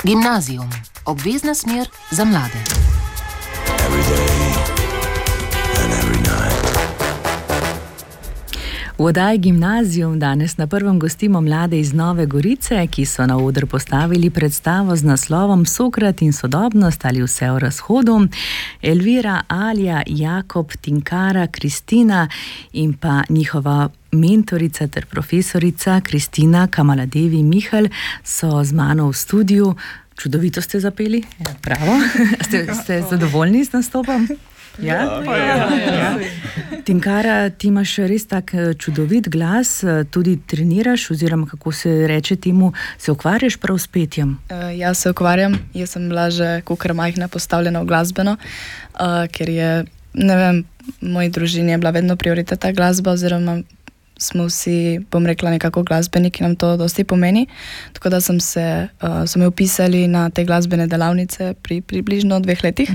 Gimnazijum. Obvezna smer za mlade. V oddaji Gimnazijum danes na prvem gostimo mlade iz Nove Gorice, ki so na oder postavili predstavo z naslovom Sokrat in sodobnost ali vse v razhodu. Elvira, Alja, Jakob, Tinkara, Kristina in pa njihova mentorica ter profesorica Kristina Kamaladevi Mihelj so z mano v studiu. Čudovito ste zapeli, bravo. Ste zadovoljni z nastopom? Ja? Tinkara, ti imaš res tak čudovit glas, tudi treniraš oziroma kako se reče temu, se ukvarjaš prav s petjem? Jaz se ukvarjam, jaz sem bila že kakor majhna postavljena v glasbeno, ker je, ne vem, v moji družini je bila vedno prioriteta glasba oziroma smo vsi, bom rekla, nekako glasbeniki, nam to dosti pomeni. Tako da so me upisali na te glasbene delavnice pri približno 2 letih.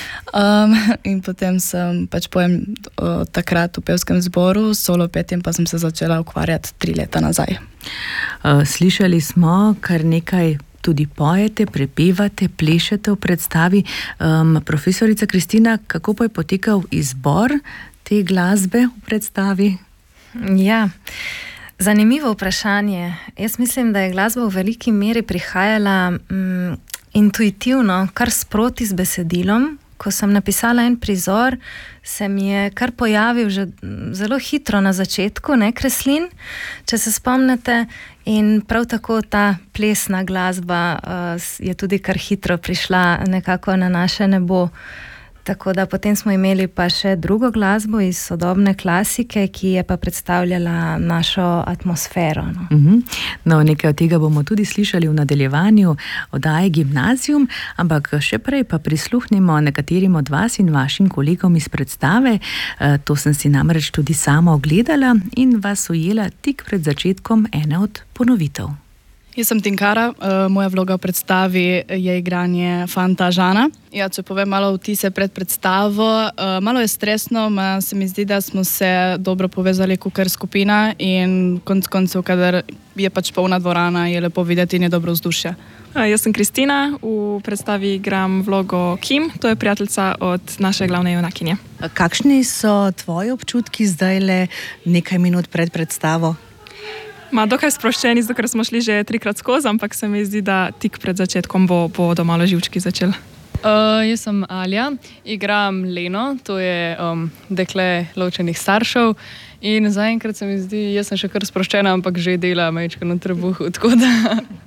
In potem sem pač pojem takrat v pevskem zboru, solo petjem pa sem se začela ukvarjati 3 leta nazaj. Slišali smo kar nekaj, tudi pojete, prepevate, plešete v predstavi. Profesorica Kristina, kako pa je potekal izbor te glasbe v predstavi? Ja, zanimivo vprašanje. Jaz mislim, da je glasba v veliki meri prihajala intuitivno, kar sproti z besedilom. Ko sem napisala en prizor, se mi je kar pojavil že zelo hitro na začetku, ne, Kreslin, če se spomnite. In prav tako ta plesna glasba je tudi kar hitro prišla nekako na naše nebo. Tako da potem smo imeli pa še drugo glasbo iz sodobne klasike, ki je pa predstavljala našo atmosfero. No, nekaj od tega bomo tudi slišali v nadaljevanju oddaje Gimnazijum, ampak še prej pa prisluhnimo nekaterim od vas in vašim kolegom iz predstave. To sem si namreč tudi sama ogledala in vas ujela tik pred začetkom ene od ponovitev. Jaz sem Tinkara, moja vloga v predstavi je igranje fanta Žana. Ja, če povem malo vtise pred predstavo, malo je stresno, se mi zdi, da smo se dobro povezali kakor skupina in konec koncev, kadar je pač polna dvorana, je lepo videti in je dobro vzdušje. Jaz sem Kristina, v predstavi igram vlogo Kim, to je prijateljica od naše glavne junakinje. Kakšni so tvoji občutki zdajle nekaj minut pred predstavo? Dokaj sproščeni, zato ker smo šli že 3-krat skozi, ampak se mi zdi, da tik pred začetkom bodo malo živčki začeli. Jaz sem Alja, igram Leno, to je dekle ločenih staršev in zaenkrat se mi zdi, jaz sem še kar sproščena, ampak že dela majčka na trebuhu, tako da...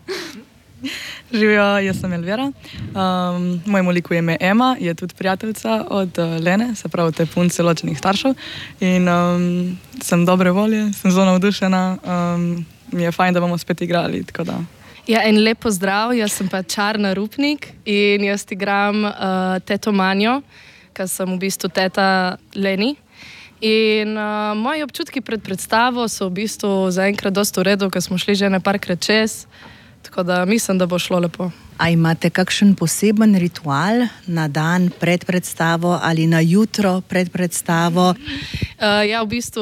Živijo, jaz sem Elvira. Mojemu liku je ime Ema, je tudi prijateljica od Lene, se pravi te punce ločenih staršev. In sem dobre volje, sem zelo navdušena, mi je fajn, da bomo spet igrali, tako da... Ja, en lep pozdrav, jaz sem pa Čarna Rupnik in jaz igram teto Manjo, ker sem v bistvu teta Leni. In moji občutki pred predstavo so v bistvu zaenkrat dosti v redu, ker smo šli že parkrat čez. Tako da mislim, da bo šlo lepo. A imate kakšen poseben ritual na dan pred predstavo ali na jutro pred predstavo? Ja, v bistvu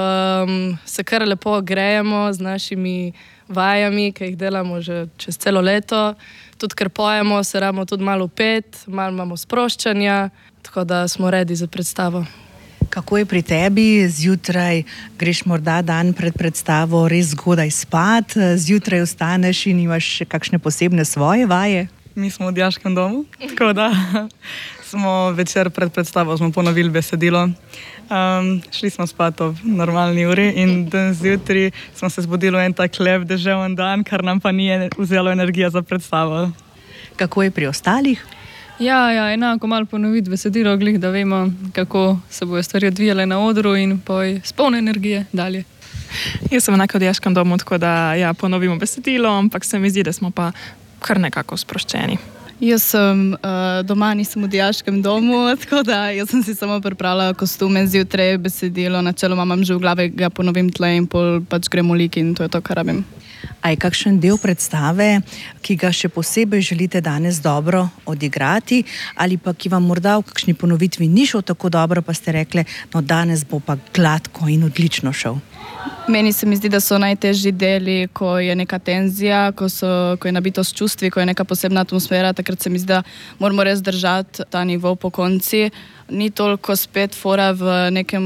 se kar lepo grejemo z našimi vajami, ki jih delamo že čez celo leto. Tudi ker pojemo, se ramo tudi malo pet, malo imamo sproščanja, tako da smo redi za predstavo. Kako je pri tebi? Zjutraj greš morda dan pred predstavo res zgodaj spat, zjutraj ostaneš in imaš še kakšne posebne svoje vaje? Mi smo v dijaškem domu, tako da smo večer pred predstavo smo ponovili besedilo. Šli smo spat ob normalni uri in zjutraj smo se zbudili en tak lep deževen dan, kar nam pa ni vzelo energija za predstavo. Kako je pri ostalih? Ja, enako malo ponoviti besedilo, glih, da vemo, kako se bojo stvari odvijale na odru in poj s polne energije dalje. Jaz sem enako v dijaškem domu, tako da ponovimo besedilo, ampak se mi zdi, da smo pa kar nekako sproščeni. Jaz sem doma, nisem v dijaškem domu, tako da jaz sem si samo pripravila kostume, zjutraj besedilo, načeloma imam že v glavi, ga ponovim tle in pol pač gremo lik in to je to, kar rabim. A je kakšen del predstave, ki ga še posebej želite danes dobro odigrati ali pa ki vam morda v kakšni ponovitvi ni šel tako dobro, pa ste rekli, no danes bo pa gladko in odlično šel? Meni se mi zdi, da so najtežji deli, ko je neka tenzija, ko je nabitost čustvi, ko je neka posebna atmosfera. Takrat se mi zdi, da moramo res držati ta nivo po konci. Ni toliko spet fora v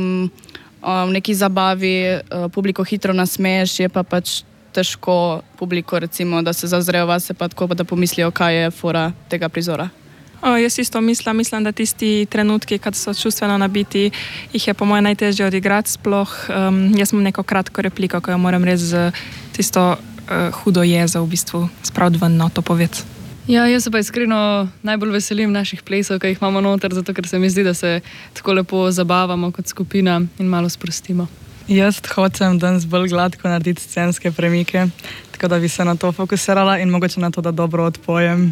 neki zabavi, publiko hitro nasmeješ, je pa pač težko publiko, recimo, da se zazrejo vase, pa tako, da pomislijo, kaj je fora tega prizora. Jaz isto mislim, da tisti trenutki, kad so čustveno nabiti, jih je po mojem najtežje odigrati sploh. Jaz imam neko kratko repliko, ko jo moram res z tisto hudo jezo v bistvu spraviti ven, no, to povedati. Ja, jaz se pa iskreno najbolj veselim naših plesov, ki jih imamo noter, zato ker se mi zdi, da se tako lepo zabavamo kot skupina in malo sprostimo. Jaz hočem danes bolj gladko narediti scenske premike, tako da bi se na to fokusirala in mogoče na to, da dobro odpojem.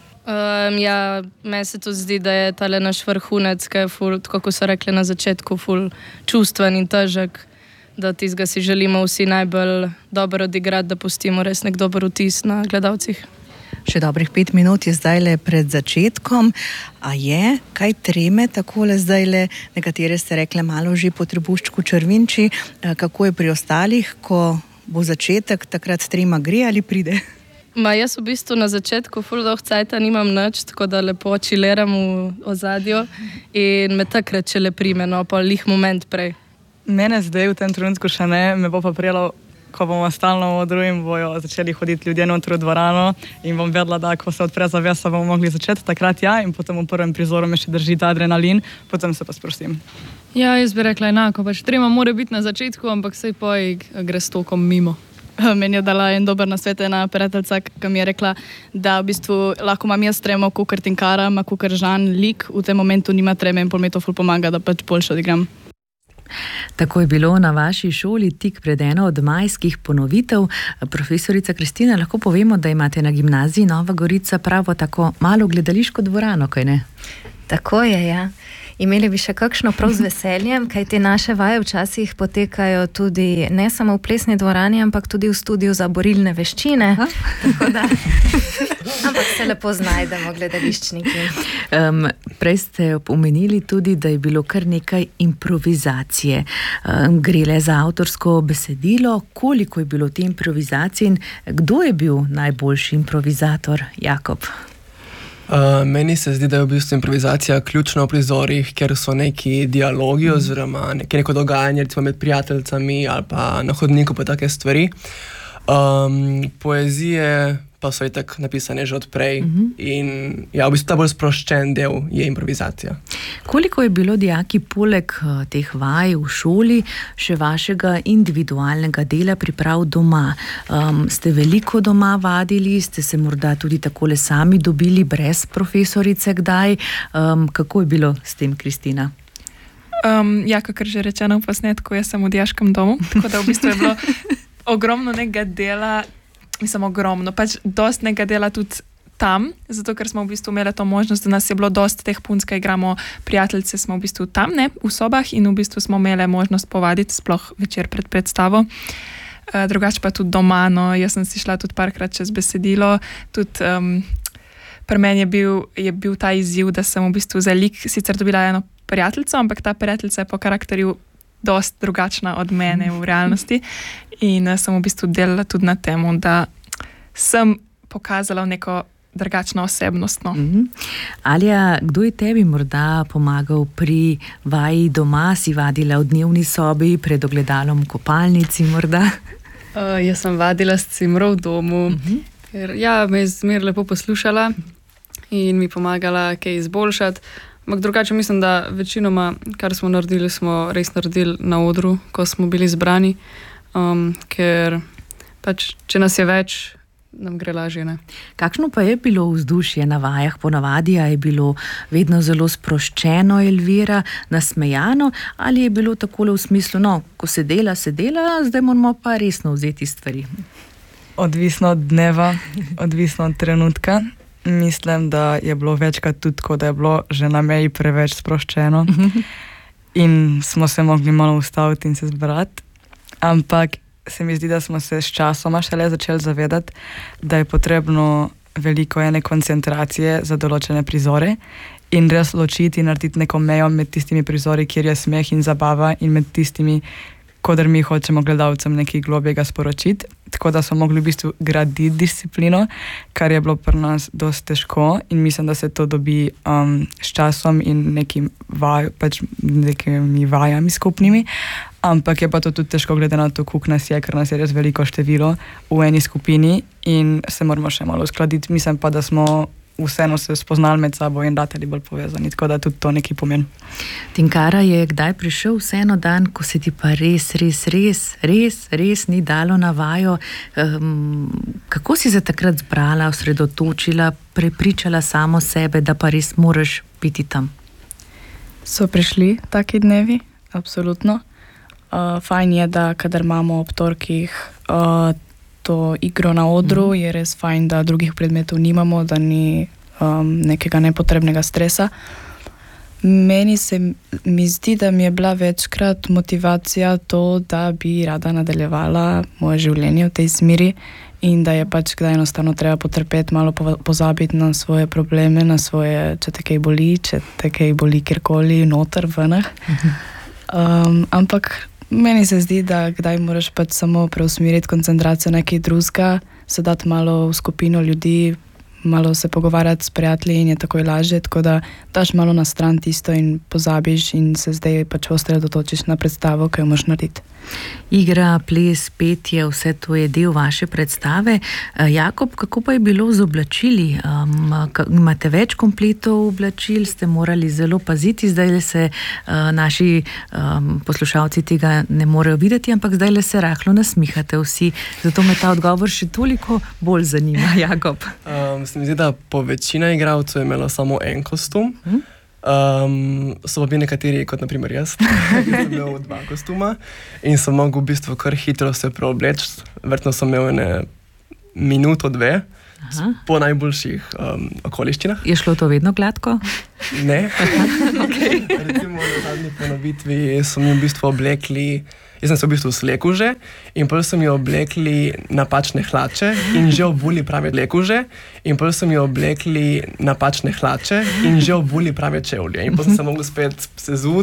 Ja, meni se to zdi, da je tale naš vrhunec, ki je ful, tako kot so rekli na začetku, ful čustven in težek, da tistega si želimo vsi najbolj dobro odigrati, da pustimo res nek dober vtis na gledalcih. Še dobrih 5 minut je zdajle pred začetkom. A je kaj treme takole zdajle? Nekatere ste rekli malo že po trebuščku črvinči. Kako je pri ostalih, ko bo začetek, takrat trema gre ali pride? Jaz v bistvu na začetku ful dolg cajta nimam nič, tako da lepo čileram v ozadju in me takrat šele prime, no pa lih moment prej. Mene zdaj v tem trenutku še ne, me bo pa prijelo, ko bomo stalno v odru in bojo začeli hoditi ljudje noter v dvorano in bom vedela, da ko se odpre zavesa, bomo mogli začeti takrat in potem v prvem prizoru me še drži ta adrenalin, potem se pa sprostim. Ja, jaz bi rekla enako, pač trema mora biti na začetku, ampak sej poj gre s tokom mimo. Meni je dala en dober nasvet ena prijateljica, ki mi je rekla, da v bistvu lahko imam jaz tremo, kukar Tinkara, ima kukar Žan, lik, v tem momentu nima treme in pol mi to ful pomaga, da pač boljše odigram. Tako je bilo na vaši šoli tik pred eno od majskih ponovitev. Profesorica Kristina, lahko povemo, da imate na gimnaziji Nova Gorica pravo tako malo gledališko dvorano, kaj ne? Tako je, ja. Imeli bi še kakšno prav z veseljem, kaj te naše vaje včasih potekajo tudi ne samo v plesni dvorani, ampak tudi v studiu za borilne veščine. Tako da, ampak se lepo znajdemo gledališčniki. Prej ste omenili tudi, da je bilo kar nekaj improvizacije. Gre le za avtorsko besedilo. Koliko je bilo te improvizacije in kdo je bil najboljši improvizator? Jakob? Meni se zdi, da je v bistvu improvizacija ključna v prizorih, ker so neki dialogi oziroma neko dogajanje recimo med prijateljicami ali pa na hodniku pa take stvari. Poezije pa so itak napisane že odprej in ja, v bistvu ta bolj sproščen del je improvizacija. Koliko je bilo dijaki poleg teh vaj v šoli še vašega individualnega dela priprav doma? Ste veliko doma vadili, ste se morda tudi takole sami dobili brez profesorice kdaj? Kako je bilo s tem, Kristina? Ja, kakor že rečeno v posnetku, jaz sem v dijaškem domu, tako da v bistvu je bilo ogromno nekega dela, pač dost nekega dela tudi tam, zato ker smo v bistvu imeli to možnost, da nas je bilo dost teh punc, ki igramo prijateljice, smo v bistvu tam, ne, v sobah in v bistvu smo imeli možnost povaditi, sploh večer pred predstavo. Drugače pa tudi doma, no, jaz sem si šla tudi parkrat čez besedilo, tudi pri meni je bil ta izziv, da sem v bistvu za lik sicer dobila eno prijateljico, ampak ta prijateljica je po karakterju dost drugačna od mene v realnosti in sem v bistvu delala tudi na temu, da sem pokazala neko drugačno osebnost. No. Alja, kdo je tebi morda pomagal pri vaji doma? Si vadila v dnevni sobi, pred ogledalom v kopalnici morda? Jaz sem vadila s cimro v domu, ker ja, me je zmer lepo poslušala in mi pomagala kaj izboljšati. Ampak drugače mislim, da večinoma, kar smo naredili, smo res naredili na odru, ko smo bili zbrani, ker pač, če nas je več, nam gre lažje, ne. Kakšno pa je bilo vzdušje na vajah? Ponavadi je bilo vedno zelo sproščeno, Elvira, nasmejano, ali je bilo takole v smislu, no, ko se dela, zdaj moramo pa resno vzeti stvari? Odvisno od dneva, odvisno od trenutka. Mislim, da je bilo večkrat tudi tako, da je bilo že na meji preveč sproščeno in smo se mogli malo ustaviti in se zbrati. Ampak se mi zdi, da smo se s časoma šele začeli zavedati, da je potrebno veliko ene koncentracije za določene prizore in res ločiti in narediti neko mejo med tistimi prizori, kjer je smeh in zabava in med tistimi, kodar mi hočemo gledalcem nekaj globjega sporočiti. Tako da smo mogli v bistvu graditi disciplino, kar je bilo pri nas dosti težko in mislim, da se to dobi s časom in nekimi vajami skupnimi. Ampak je pa to tudi težko glede na to, koliko nas je, ker nas je res veliko število v eni skupini in se moramo še malo uskladiti. Mislim pa, da smo vseeno se spoznali med sabo in rateli bolj povezani, tako da tudi to nekaj pomeni. Tinkara, je kdaj prišel vseeno dan, ko se ti pa res ni dalo na vajo? Kako si se takrat zbrala, osredotočila, prepričala samo sebe, da pa res moraš biti tam? So prišli taki dnevi, absolutno. Fajn je, da kadar imamo ob torkih to igro na odru, je res fajn, da drugih predmetov nimamo, da ni nekega nepotrebnega stresa. Mi zdi, da mi je bila večkrat motivacija to, da bi rada nadaljevala moje življenje v tej smeri in da je pač kdaj enostavno treba potrpeti, malo pozabiti na svoje probleme, na svoje, če te kaj boli kjerkoli, noter, venah. Ampak meni se zdi, da kdaj moraš pač samo preusmeriti koncentracijo na nekaj drugega, se dati malo v skupino ljudi, malo se pogovarjati s prijatelji in je takoj lažje, tako da daš malo na stran tisto in pozabiš in se zdaj pač osredotočiš na predstavo, ki jo moraš narediti. Igra, ples, petje, vse to je del vaše predstave. Jakob, kako pa je bilo z oblačili? Imate več kompletov oblačil, ste morali zelo paziti, zdaj se naši poslušalci tega ne morejo videti, ampak zdaj se rahlo nasmihate vsi, zato me ta odgovor še toliko bolj zanima, Jakob. Se mi zdi, da po večina igralcev je imelo samo en kostum. So pa bili nekateri, kot naprimer jaz, ki sem imel 2 kostuma in sem mogel v bistvu kar hitro se preobleči. Verjetno sem imel minuto, 2 po najboljših okoliščinah. Je šlo to vedno gladko? Ne. Recimo na zadnji ponovitvi so mi v bistvu oblekli, jaz sem se v bistvu slekuže in potem so mi oblekli napačne hlače in že obuli prave lekuže in potem so mi oblekli napačne hlače in že obuli prave čevlje in potem sem se mogel spet sezuti